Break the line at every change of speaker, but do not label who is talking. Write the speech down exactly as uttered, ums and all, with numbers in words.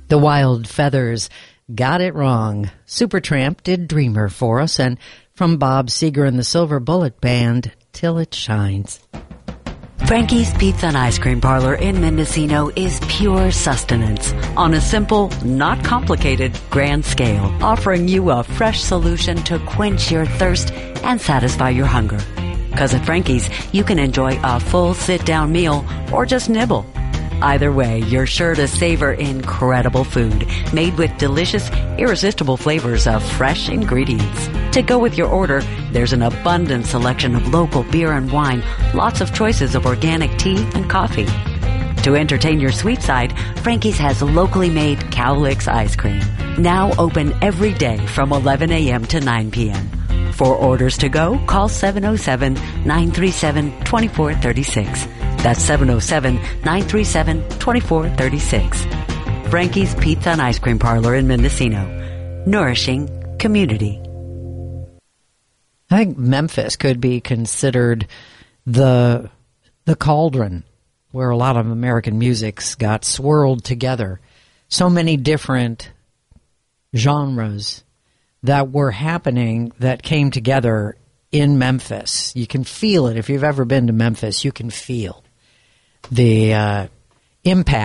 The Wild Feathers got it wrong. Supertramp did Dreamer for us, and from Bob Seger and the Silver Bullet Band, Till It Shines.
Frankie's Pizza and Ice Cream Parlor in Mendocino is pure sustenance on a simple, not complicated, grand scale, offering you a fresh solution to quench your thirst and satisfy your hunger. Because at Frankie's, you can enjoy a full sit-down meal or just nibble. Either way, you're sure to savor incredible food made with delicious, irresistible flavors of fresh ingredients. To go with your order, there's an abundant selection of local beer and wine, lots of choices of organic tea and coffee. To entertain your sweet side, Frankie's has locally made Cowlicks ice cream, now open every day from eleven a.m. to nine p.m. For orders to go, call seven oh seven, nine three seven, two four three six. That's seven oh seven, nine three seven, two four three six. Frankie's Pizza and Ice Cream Parlor in Mendocino. Nourishing community.
I think Memphis could be considered the the cauldron where a lot of American musics got swirled together. So many different genres that were happening that came together in Memphis. You can feel it. If you've ever been to Memphis, you can feel the uh, impact